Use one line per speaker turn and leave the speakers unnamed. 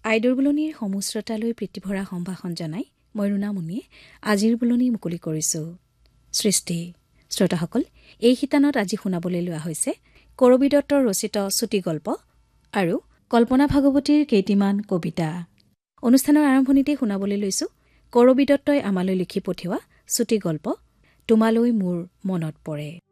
আইদৰ বুলনিৰ সমুশ্ৰতালৈ প্ৰীতিভৰা সম্ভাষণ জনাই মই ৰুণা মুনিয়ে আজিৰ বুলনি মুকলি কৰিছো। সৃষ্টি শ্ৰোতাসকল, এই শিতানত আজি শুনাবলৈ লোৱা হৈছে কৰবী দত্তৰ ৰচিত চুটি গল্প আৰু কল্পনা ভাগৱতীৰ কেইটিমান কবিতা। অনুষ্ঠানৰ আৰম্ভণিতে শুনাবলৈ লৈছো কৰবী দত্তই আমালৈ লিখি পঠিওৱা চুটি গল্প তোমালৈ মোৰ মনত পৰে।